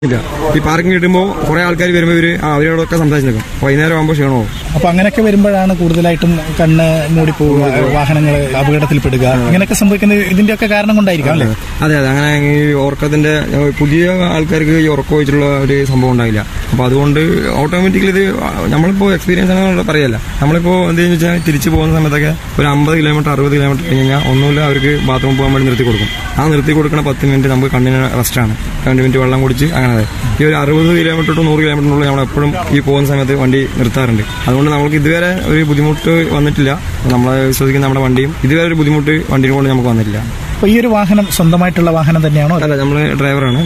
ഇല്ല. ഈ പാർക്കിംഗ് കിട്ടുമ്പോൾ കുറെ ആൾക്കാർ വരുമ്പോൾ അവരോടൊക്കെ സംസാരിച്ച് നിൽക്കും. വൈകുന്നേരം ആകുമ്പോൾ ക്ഷീണമാവും. അപ്പൊ അങ്ങനെയൊക്കെ വരുമ്പോഴാണ് കൂടുതലായിട്ടും കണ്ണ് മൂടിപ്പോവുക, വാഹനങ്ങൾ അപകടത്തിൽപ്പെടുക, ഇങ്ങനെയൊക്കെ സംഭവിക്കുന്നത് ഇതിന്റെയൊക്കെ കാരണം കൊണ്ടായിരിക്കാം അല്ലേ? അതെ. അങ്ങനെ ഈ ഉറക്കത്തിന്റെ പുതിയ ആൾക്കാർക്ക് ഈ ഉറക്കം വെച്ചിട്ടുള്ള ഒരു സംഭവം ഉണ്ടാവില്ല. അപ്പൊ അതുകൊണ്ട് ഓട്ടോമാറ്റിക്കലി ഇത് നമ്മളിപ്പോ എക്സ്പീരിയൻസ് ആണെന്നുള്ള പറയല്ല. നമ്മളിപ്പോ എന്താണെന്ന് വെച്ചാൽ തിരിച്ചു പോകുന്ന സമയത്തൊക്കെ ഒരു 50 കിലോമീറ്റർ 60 കിലോമീറ്റർ കഴിഞ്ഞാൽ ഒന്നുമില്ല, അവർക്ക് ബാത്റൂം പോകാൻ വേണ്ടി നിർത്തി കൊടുക്കും. ആ നിർത്തി കൊടുക്കുന്ന 10 മിനിറ്റ് നമുക്ക് കണ്ണിന് റെസ്റ്റാണ്. 2 മിനിറ്റ് വെള്ളം കുടിച്ച് അങ്ങനെ. ഈ ഒരു 60 കിലോമീറ്റർ ടു 100 കിലോമീറ്ററിനുള്ളിൽ നമ്മൾ എപ്പോഴും ഈ പോകുന്ന സമയത്ത് വണ്ടി നിർത്താറുണ്ട്. അതുകൊണ്ട് നമുക്ക് ഇതുവരെ ഒരു ബുദ്ധിമുട്ട് വന്നിട്ടില്ല. നമ്മളെ വിശ്വസിക്കുന്ന നമ്മുടെ വണ്ടിയും ഇതുവരെ ഒരു ബുദ്ധിമുട്ട് വണ്ടിയും കൊണ്ട് നമുക്ക് വന്നിട്ടില്ല. അപ്പൊ ഈ ഒരു വാഹനം സ്വന്തമായിട്ടുള്ള വാഹനം തന്നെയാണോ? അല്ല, നമ്മള് ഡ്രൈവറാണ്.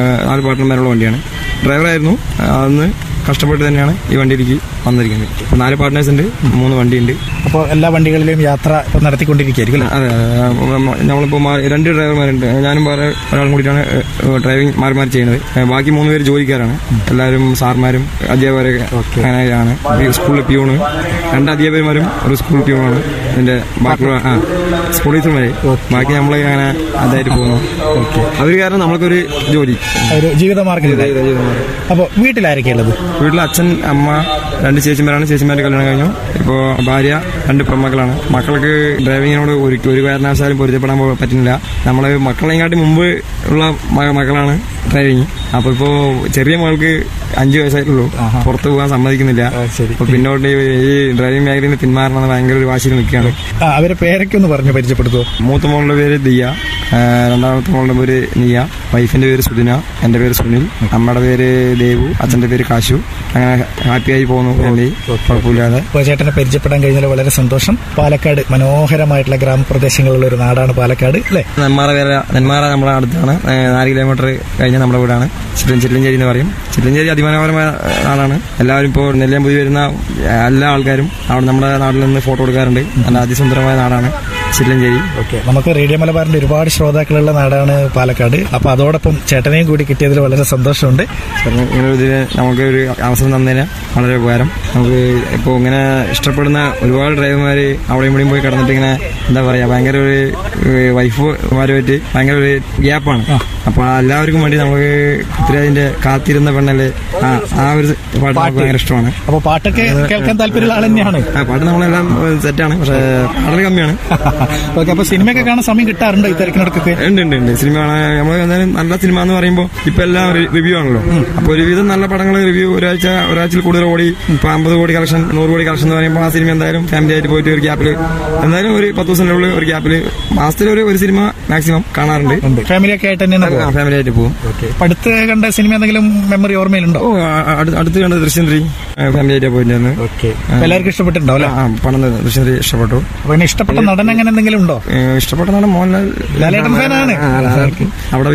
4 പാർട്ട്ണർമാരുള്ള വണ്ടിയാണ്. ഡ്രൈവറായിരുന്നു. അന്ന് കഷ്ടപ്പെട്ട് തന്നെയാണ് ഈ വണ്ടിയിലേക്ക് വന്നിരിക്കുന്നത്. 4 പാർട്ട്നേഴ്സ് ഉണ്ട്, 3 വണ്ടിയുണ്ട്. അപ്പോൾ എല്ലാ വണ്ടികളിലും യാത്ര ഇപ്പൊ നടത്തിക്കൊണ്ടിരിക്കുകയായിരിക്കും. അതെ. നമ്മളിപ്പോ 2 ഡ്രൈവർമാരുണ്ട്. ഞാനും വേറെ ഒരാളും കൂടിയിട്ടാണ് ഡ്രൈവിംഗ് മാറി മാറി ചെയ്യുന്നത്. ബാക്കി 3 പേര് ജോലിക്കാരാണ്. എല്ലാവരും സാർമാരും അധ്യാപകരൊക്കെ അങ്ങനെയാണ്. സ്കൂളിൽ പ്യൂണ് 2 അധ്യാപകന്മാരും ഒരു സ്കൂൾ പ്യൂണാണ്. ഇതിന്റെ ബാക്കിയുള്ള പോലീസുമാര്. ബാക്കി നമ്മൾ അങ്ങനെ അതായിട്ട് പോകുന്നു. അവര് കാരണം നമ്മൾക്കൊരു ജോലി, ഒരു ജീവിതമാർഗം. അപ്പോൾ വീട്ടിലാരൊക്കെ ഉള്ളത്? വീട്ടിൽ അച്ഛൻ, അമ്മ, 2 ചേച്ചിമാരാണ്. ചേച്ചിമാരുടെ കല്യാണം കഴിഞ്ഞു. ഇപ്പോ ഭാര്യ, 2 പെൺമക്കളാണ്. മക്കൾക്ക് ഡ്രൈവിങ്ങിനോട് ഒരു കാരണവശാലും പൊരുത്തപ്പെടാൻ പറ്റുന്നില്ല. നമ്മള് മക്കളെക്കാട്ടി മുമ്പ് ഉള്ള മക്കളാണ് ഡ്രൈവിങ്. അപ്പൊ ഇപ്പോ ചെറിയ മകൾക്ക് 5 വയസ്സായിട്ടുള്ളൂ. പുറത്തു പോകാൻ സമ്മതിക്കുന്നില്ല. അപ്പൊ പിന്നോട്ട് ഈ ഡ്രൈവിംഗ് മേഖലയിൽ നിന്ന് പിന്മാറണമെന്ന് ഭയങ്കര ഒരു വാശിയിൽ നിൽക്കുകയാണ്. അവരെ പേരൊക്കെ ഒന്ന് പറഞ്ഞു പരിചയപ്പെടുത്തുമോ? മൂത്ത മോളുടെ പേര് ദിയ, 2ാമത്തെ മോളുടെ പേര് നിയ, വൈഫിന്റെ പേര് സുദിന, എന്റെ പേര് സുനിൽ, അമ്മയുടെ പേര് ദേവു, അച്ഛന്റെ പേര് കാശു. അങ്ങനെ ഹാപ്പിയായി പോകുന്നു. കുഴപ്പമില്ലാതെ. ചേട്ടനെ പരിചയപ്പെടാൻ കഴിഞ്ഞാൽ വളരെ സന്തോഷം. പാലക്കാട് മനോഹരമായിട്ടുള്ള ഗ്രാമപ്രദേശങ്ങളുള്ള ഒരു നാടാണ് പാലക്കാട് അല്ലേ? നെന്മാറ നമ്മുടെ അടുത്താണ്. 4 കിലോമീറ്റർ കഴിഞ്ഞാൽ നമ്മുടെ വീടാണ്. ചില്ലഞ്ചേരി എന്ന് പറയും. ചില്ലഞ്ചേരി അതിമനോഹരമായ നാടാണ്. എല്ലാവരും ഇപ്പോൾ നെല്ലിയാമ്പതി വരുന്ന എല്ലാ ആൾക്കാരും അവിടെ നമ്മുടെ നാട്ടിൽ നിന്ന് ഫോട്ടോ എടുക്കാറുണ്ട്. നല്ല അതിസുന്ദരമായ നാടാണ് ചില്ലഞ്ചേരി. നമുക്ക് റേഡിയോ മലബാറിന്റെ ഒരുപാട് ശ്രോതാക്കളുള്ള നാടാണ് പാലക്കാട്. അപ്പൊ അതോടൊപ്പം ചേട്ടനെയും കൂടി കിട്ടിയതിൽ വളരെ സന്തോഷമുണ്ട്. ഇങ്ങനെ ഇതിന് നമുക്ക് ഒരു അവസരം തന്നതിന് വളരെ ഉപകാരം. നമുക്ക് ഇപ്പോൾ ഇങ്ങനെ ഇഷ്ടപ്പെടുന്ന ഒരുപാട് ഡ്രൈവർമാര് അവിടെയും ഇവിടെയും പോയി കിടന്നിട്ട് ഇങ്ങനെ എന്താ പറയാ, ഭയങ്കര ഒരു വൈഫുമാരുമായിട്ട് ഭയങ്കര ഒരു ഗ്യാപ്പാണ്. അപ്പൊ എല്ലാവർക്കും വേണ്ടി നമുക്ക് പൃഥ്വിരാജിന്റെ കാത്തിരുന്ന പെണ്ണല്ലേ, ആ ഒരു പാട്ട് നമുക്ക് ഭയങ്കര ഇഷ്ടമാണ്. അപ്പൊ പാട്ടൊക്കെ കേൾക്കാൻ താല്പര്യമുള്ള ആൾ തന്നെയാണ്. പാട്ട് നമ്മളെല്ലാം സെറ്റാണ്, പക്ഷെ പാടൽ കമ്മിയാണ്. അപ്പൊ സിനിമയൊക്കെ കാണാൻ സമയം കിട്ടാറുണ്ടോ ഈ തിരക്കിനടക്കൊക്കെ? ഉണ്ട്. സിനിമ കാണാൻ നമ്മൾ എന്തായാലും നല്ല സിനിമ എന്ന് പറയുമ്പോൾ ഇപ്പൊ എല്ലാം റിവ്യൂ ആണല്ലോ. അപ്പൊ ഒരുവിധം നല്ല പടങ്ങൾ റിവ്യൂ ഒരാഴ്ചയിൽ കൂടുതൽ ഓടി. ഇപ്പൊ 50 കോടി കളക്ഷൻ, 100 കോടി കളക്ഷൻ എന്ന് പറയുമ്പോൾ ആ സിനിമ എന്തായാലും ഫാമിലി ആയിട്ട് പോയിട്ട് ഒരു ഗ്യാപ്പിൽ എന്തായാലും ഒരു 10 ദിവസത്തിനുള്ളിൽ ഒരു ഗ്യാപ്പിൽ മാസത്തിൽ ഒരു സിനിമ മാക്സിമം കാണാറുണ്ട്. ഫാമിലിയൊക്കെ ആയിട്ട് തന്നെ ഫാമിലി ആയിട്ട് പോകും. അടുത്ത് കണ്ട സിനിമ എന്തെങ്കിലും മെമ്മറി ഓർമ്മയിലുണ്ടോ? അടുത്ത് കണ്ട ദൃശ്യം 3 ഫാമിലി ആയിട്ട് പോയിട്ടുണ്ടായിരുന്നു. എല്ലാവർക്കും ഇഷ്ടപ്പെട്ടിട്ടുണ്ടോ? പണം ദൃശ്യം 3 ഇഷ്ടപ്പെട്ടു. പിന്നെ ഇഷ്ടപ്പെട്ട നടൻ അങ്ങനെ എന്തെങ്കിലും ഉണ്ടോ? ഇഷ്ടപ്പെട്ട നടൻ മോഹൻലാൽ. ലാലേട്ടൻ ഫാനാണ്. അവിടെ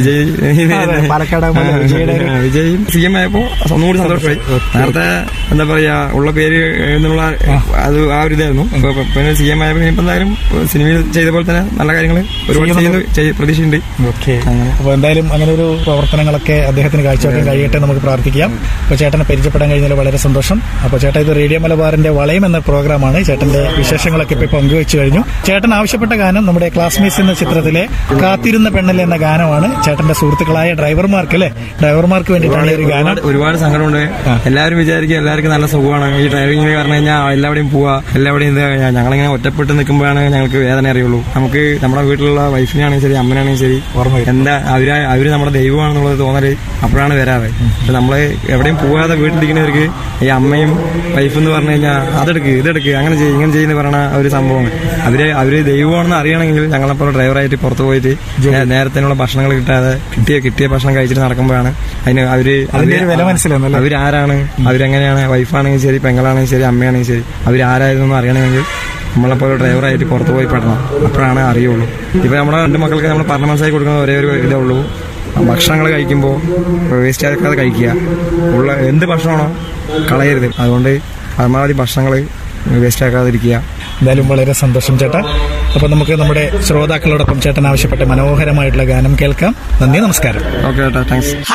വിജയ് CM ആയപ്പോ ഒന്നുകൂടി സന്തോഷമായി. നേരത്തെ എന്താ പറയാ ഉള്ള പേര് എന്നുള്ള അത് ആ ഒരു ഇതായിരുന്നു. പിന്നെ CM ആയപ്പോ ഇപ്പൊ എന്തായാലും സിനിമയിൽ ചെയ്ത പോലെ തന്നെ നല്ല കാര്യങ്ങൾ ഒരുപാട് പ്രതീക്ഷയുണ്ട്. അപ്പൊ എന്തായാലും അങ്ങനെ ഒരു പ്രവർത്തനങ്ങളൊക്കെ അദ്ദേഹത്തിന് കാഴ്ചവെക്കാൻ കഴിയട്ടെ നമുക്ക് പ്രാർത്ഥിക്കാം. അപ്പൊ ചേട്ടനെ പരിചയപ്പെടാൻ കഴിഞ്ഞാൽ വളരെ സന്തോഷം. അപ്പൊ ചേട്ടാ, ഇത് റേഡിയോ മലബാറിന്റെ വളയം എന്ന പ്രോഗ്രാമാണ്. ചേട്ടന്റെ വിശേഷങ്ങളൊക്കെ ഇപ്പൊ പങ്കുവെച്ചു കഴിഞ്ഞു. ചേട്ടൻ ആവശ്യപ്പെട്ട ഗാനം നമ്മുടെ ക്ലാസ്മേറ്റ്സ് എന്ന ചിത്രത്തിലെ കാത്തിരുന്ന പെണ്ണല്ലേ എന്ന ഗാനമാണ്. ചേട്ടന്റെ സുഹൃത്തുക്കളായ ഡ്രൈവർമാർക്ക് വേണ്ടിയിട്ടാണ് ഒരു ഗാനം. ഒരുപാട് സങ്കടമുണ്ട്. എല്ലാവരും വിചാരിക്കും എല്ലാവർക്കും നല്ല സുഖമാണ് ഈ ഡ്രൈവിംഗ് പറഞ്ഞു കഴിഞ്ഞാൽ എല്ലാവരുടെയും പോവാ, എല്ലാവരുടെയും ഞങ്ങളിങ്ങനെ ഒറ്റപ്പെട്ട് നിൽക്കുമ്പോഴാണ് ഞങ്ങൾക്ക് വേദന അറിയുള്ളൂ. നമുക്ക് നമ്മുടെ വീട്ടിലുള്ള വൈഫിനാണെങ്കിൽ ശരി, അമ്മനാണെങ്കിൽ ശരി, എന്താ അവര് നമ്മുടെ ദൈവമാണെന്നുള്ളത് തോന്നല് അപ്പോഴാണ് വരാറ്. പക്ഷെ നമ്മള് എവിടെയും പോവാതെ വീട്ടിലിരിക്കുന്നവർക്ക് ഈ അമ്മയും വൈഫ് എന്ന് പറഞ്ഞു കഴിഞ്ഞാൽ അതെടുക്ക് ഇതെടുക്ക് അങ്ങനെ ചെയ്യും ഇങ്ങനെ ചെയ്യുന്ന പറയുന്ന ഒരു സംഭവമാണ്. അവര് ദൈവമാണെന്ന് അറിയണമെങ്കിൽ ഞങ്ങളെപ്പോലെ ഡ്രൈവറായിട്ട് പുറത്തു പോയിട്ട് നേരത്തിനുള്ള ഭക്ഷണങ്ങൾ കിട്ടാതെ കിട്ടിയ ഭക്ഷണം കഴിച്ചിട്ട് നടക്കുമ്പോഴാണ് അതിന് അവരാരാണ്, അവരെങ്ങനെയാണ്, വൈഫാണെങ്കിൽ ശരി, പെങ്ങളാണെങ്കിൽ ശരി, അമ്മയാണെങ്കിൽ ശരി, അവരാരായിരുന്നു അറിയണമെങ്കിൽ നമ്മളെപ്പോലെ ഡ്രൈവറായിട്ട് പുറത്തു പോയി പെടണം. അപ്പോഴാണ് അറിയുള്ളൂ. ഇപ്പൊ നമ്മുടെ 2 മക്കൾക്ക് നമ്മൾ പറഞ്ഞ മനസ്സിലാക്കി കൊടുക്കുന്ന ഒരേ ഒരു ഇതേ ഉള്ളൂ. ഭക്ഷണങ്ങൾ കഴിക്കുമ്പോൾ വേസ്റ്റ് ആക്കാതെ കഴിക്കുക. എന്ത് ഭക്ഷണമാണോ കളയരുത്. അതുകൊണ്ട് പരമാവധി ഭക്ഷണങ്ങൾ വേസ്റ്റ് ആക്കാതിരിക്കുക. എന്തായാലും വളരെ സന്തോഷം ചേട്ടാ. അപ്പൊ നമുക്ക് നമ്മുടെ ശ്രോതാക്കളോടൊപ്പം ചേട്ടൻ ആവശ്യപ്പെട്ട മനോഹരമായിട്ടുള്ള ഗാനം കേൾക്കാം. നന്ദി, നമസ്കാരം. ഓക്കെ ചേട്ടാ, താങ്ക്സ്.